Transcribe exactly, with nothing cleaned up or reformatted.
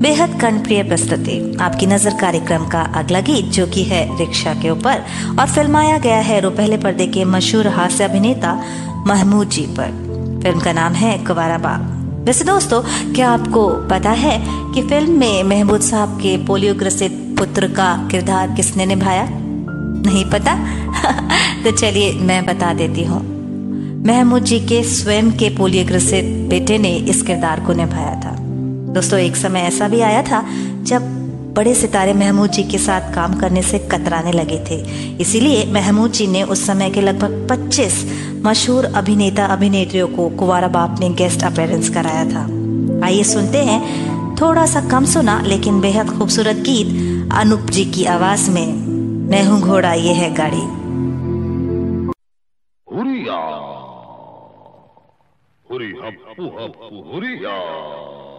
बेहद कर्णप्रिय प्रस्तुति आपकी नजर कार्यक्रम का अगला गीत जो कि है रिक्शा के ऊपर और फिल्माया गया है रुपहले पर्दे के मशहूर हास्य अभिनेता महमूद जी पर। फिल्म का नाम है कुंवारा बाप। वैसे दोस्तों, क्या आपको पता है कि फिल्म में महमूद साहब के पोलियो ग्रसित पुत्र का किरदार किसने निभाया? नहीं पता? तो चलिए मैं बता देती हूँ। महमूद जी के स्वयं के पोलियो ग्रसित बेटे ने इस किरदार को निभाया था। दोस्तों, एक समय ऐसा भी आया था जब बड़े सितारे महमूद जी के साथ काम करने से कतराने लगे थे। इसीलिए महमूद जी ने उस समय के लगभग पच्चीस मशहूर अभिनेता अभिनेत्रियों को कुंवारा बाप में गेस्ट अपीयरेंस कराया था। आइए सुनते हैं थोड़ा सा कम सुना लेकिन बेहद खूबसूरत गीत अनूप जी की आवाज में, मैं हूँ घोड़ा ये है गाड़ी। हुरिया हुरी हप्पू हप्पू हुरिया।